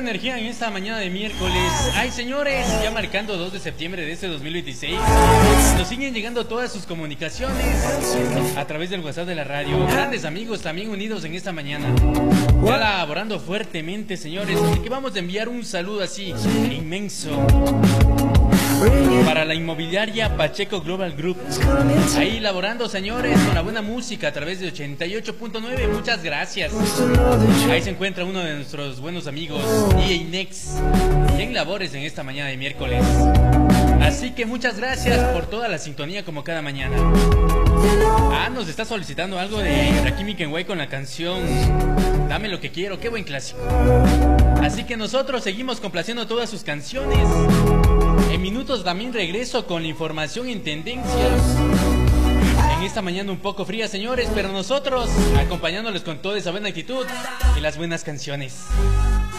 energía en esta mañana de miércoles. Ay, señores, ya marcando 2 de septiembre de este 2026. Nos siguen llegando todas sus comunicaciones a través del WhatsApp de la radio. Grandes amigos también unidos en esta mañana. Ya laborando fuertemente, señores. Así que vamos a enviar un saludo así inmenso para la inmobiliaria Pacheco Global Group. Ahí laborando, señores, con la buena música a través de 88.9. Muchas gracias. Ahí se encuentra uno de nuestros buenos amigos, DJ Nex, en labores en esta mañana de miércoles. Así que muchas gracias por toda la sintonía como cada mañana. Nos está solicitando algo de Rakim Kenway con la canción Dame lo que quiero. Qué buen clásico. Así que nosotros seguimos complaciendo todas sus canciones. En minutos también regreso con la información en tendencias. En esta mañana un poco fría, señores, pero nosotros acompañándoles con toda esa buena actitud y las buenas canciones.